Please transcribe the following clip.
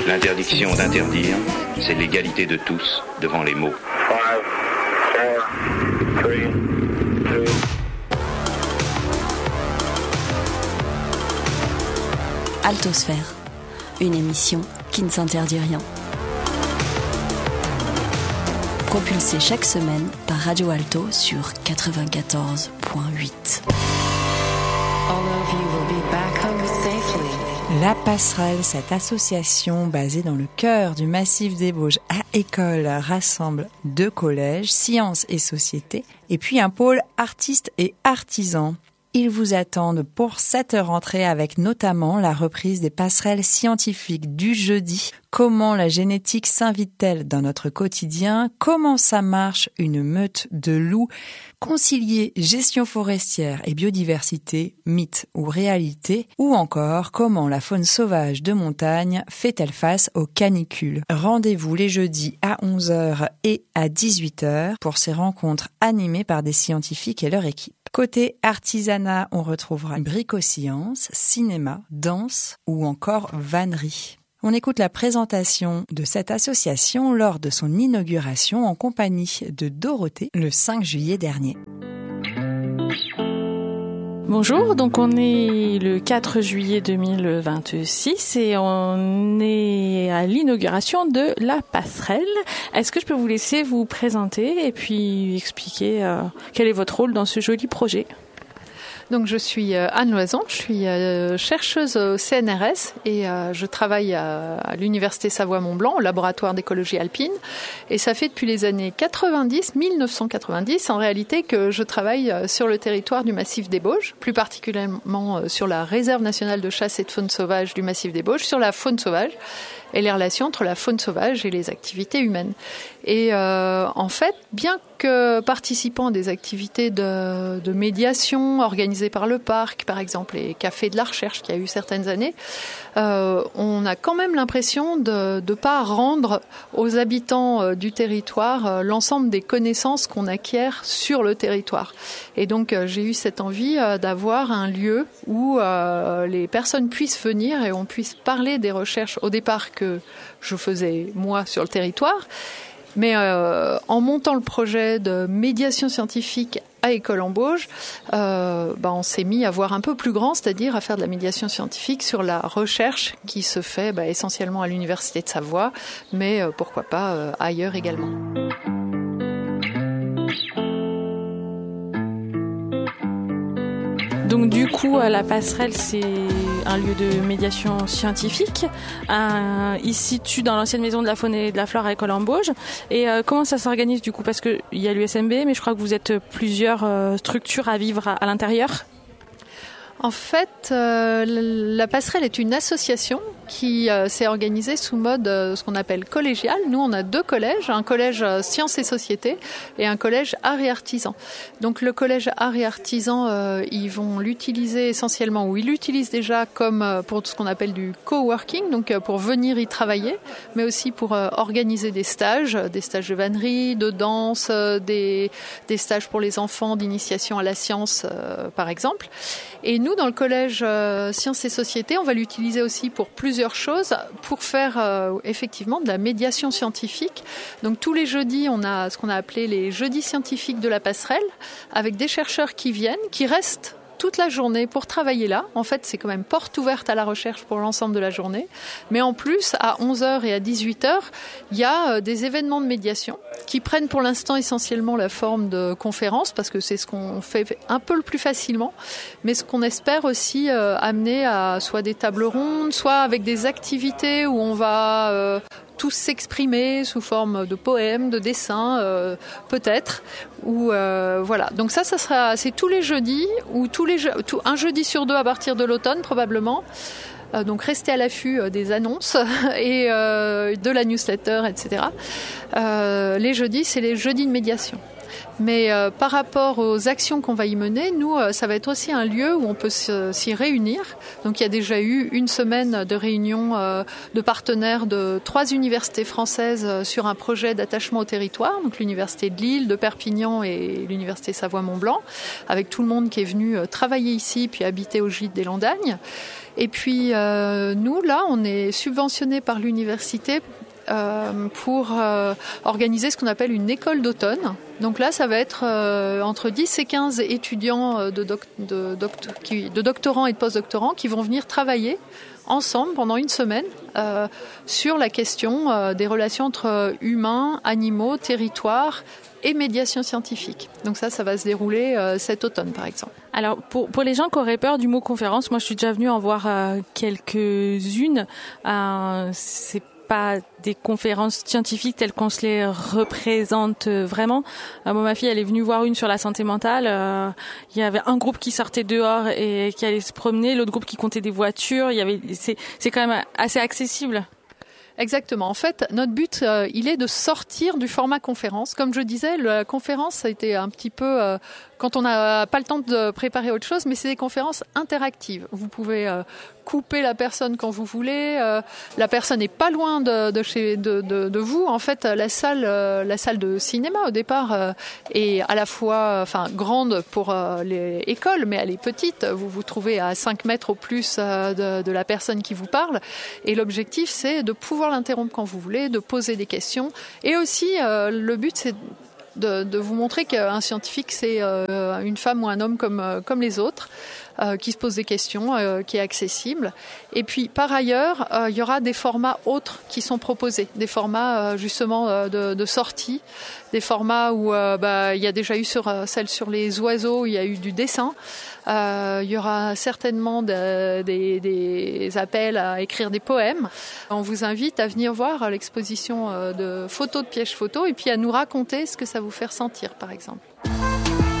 L'interdiction d'interdire, c'est l'égalité de tous devant les mots. 5, 4, 3, 2. Altosphère, une émission qui ne s'interdit rien. Propulsée chaque semaine par Radio Alto sur 94.8. La Passerelle, cette association basée dans le cœur du massif des Bauges à École, rassemble 2 collèges, sciences et société, et puis un pôle artistes et artisans. Ils vous attendent pour cette rentrée avec notamment la reprise des passerelles scientifiques du jeudi. Comment la génétique s'invite-t-elle dans notre quotidien? Comment ça marche une meute de loups? Concilier gestion forestière et biodiversité, mythe ou réalité? Ou encore, comment la faune sauvage de montagne fait-elle face aux canicules? Rendez-vous les jeudis à 11h et à 18h pour ces rencontres animées par des scientifiques et leur équipe. Côté artisanat, on retrouvera brico-science, cinéma, danse ou encore vannerie. On écoute la présentation de cette association lors de son inauguration en compagnie de Dorothée le 5 juillet dernier. Bonjour, donc on est le 4 juillet 2026 et on est à l'inauguration de la passerelle. Est-ce que je peux vous laisser vous présenter et puis expliquer quel est votre rôle dans ce joli projet ? Donc je suis Anne Loison, je suis chercheuse au CNRS et je travaille à l'Université Savoie-Mont-Blanc, au laboratoire d'écologie alpine. Et ça fait depuis les années 1990 en réalité, que je travaille sur le territoire du massif des Bauges, plus particulièrement sur la réserve nationale de chasse et de faune sauvage du massif des Bauges, sur la faune sauvage et les relations entre la faune sauvage et les activités humaines. Et en fait, bien que participant à des activités de médiation organisées par le parc, par exemple, les cafés de la recherche qu'il y a eu certaines années, on a quand même l'impression de ne pas rendre aux habitants du territoire l'ensemble des connaissances qu'on acquiert sur le territoire. Et donc, j'ai eu cette envie d'avoir un lieu où les personnes puissent venir et on puisse parler des recherches au départ que je faisais moi sur le territoire. Mais en montant le projet de médiation scientifique à École en Bauges, on s'est mis à voir un peu plus grand, c'est-à-dire à faire de la médiation scientifique sur la recherche qui se fait essentiellement à l'Université de Savoie, mais pourquoi pas ailleurs également. Donc du coup, la passerelle, c'est un lieu de médiation scientifique. Il se situe dans l'ancienne maison de la faune et de la flore à École en Bauges. Et comment ça s'organise du coup? Parce qu'il y a l'USMB, mais je crois que vous êtes plusieurs structures à vivre à l'intérieur. En fait, la passerelle est une association qui s'est organisée sous mode ce qu'on appelle collégial. Nous, on a 2 collèges, un collège sciences et société et un collège arts et artisans. Donc le collège arts et artisans, ils vont l'utiliser essentiellement, ou ils l'utilisent déjà comme pour ce qu'on appelle du coworking, donc pour venir y travailler, mais aussi pour organiser des stages de vannerie, de danse, des stages pour les enfants d'initiation à la science, par exemple. Et nous, dans le collège Sciences et Société, on va l'utiliser aussi pour plusieurs choses, pour faire effectivement de la médiation scientifique. Donc tous les jeudis, on a ce qu'on a appelé les jeudis scientifiques de la passerelle, avec des chercheurs qui viennent, qui restent toute la journée pour travailler là. En fait, c'est quand même porte ouverte à la recherche pour l'ensemble de la journée. Mais en plus, à 11h et à 18h, il y a des événements de médiation qui prennent pour l'instant essentiellement la forme de conférences, parce que c'est ce qu'on fait un peu le plus facilement, mais ce qu'on espère aussi amener à soit des tables rondes, soit avec des activités où on va tous s'exprimer sous forme de poèmes, de dessins, peut-être. Ou voilà. Donc c'est tous les jeudis, ou un jeudi sur 2 à partir de l'automne probablement. Donc restez à l'affût des annonces et de la newsletter, etc. Les jeudis, c'est les jeudis de médiation. Mais par rapport aux actions qu'on va y mener, nous, ça va être aussi un lieu où on peut s'y réunir. Donc il y a déjà eu une semaine de réunion de partenaires de 3 universités françaises sur un projet d'attachement au territoire, donc l'université de Lille, de Perpignan et l'université Savoie-Mont-Blanc, avec tout le monde qui est venu travailler ici puis habiter au Gîte des Landagnes. Et puis nous, là, on est subventionnés par l'université pour organiser ce qu'on appelle une école d'automne. Donc là, ça va être entre 10 et 15 étudiants de doctorants et de post-doctorants qui vont venir travailler ensemble pendant une semaine sur la question des relations entre humains, animaux, territoires et médiation scientifique. Donc ça va se dérouler cet automne, par exemple. Alors, pour les gens qui auraient peur du mot conférence, moi je suis déjà venue en voir quelques-unes. C'est pas des conférences scientifiques telles qu'on se les représente vraiment. Moi, ma fille, elle est venue voir une sur la santé mentale. Il y avait un groupe qui sortait dehors et qui allait se promener, l'autre groupe qui comptait des voitures. C'est quand même assez accessible. Exactement. En fait, notre but, il est de sortir du format conférence. Comme je disais, la conférence, ça a été un petit peu quand on n'a pas le temps de préparer autre chose, mais c'est des conférences interactives. Vous pouvez couper la personne quand vous voulez. La personne n'est pas loin de vous. En fait, la salle de cinéma au départ est à la fois, grande pour les écoles, mais elle est petite. Vous vous trouvez à 5 mètres au plus de la personne qui vous parle. Et l'objectif, c'est de pouvoir l'interrompre quand vous voulez, de poser des questions. Et aussi, le but, c'est de vous montrer qu'un scientifique, c'est une femme ou un homme comme les autres, qui se pose des questions, qui est accessible. Et puis, par ailleurs, il y aura des formats autres qui sont proposés, des formats justement de sortie, des formats où il y a déjà eu celle sur les oiseaux, il y a eu du dessin. Il y aura certainement des appels à écrire des poèmes. On vous invite à venir voir l'exposition de photos de pièges photos et puis à nous raconter ce que ça vous fait ressentir, par exemple.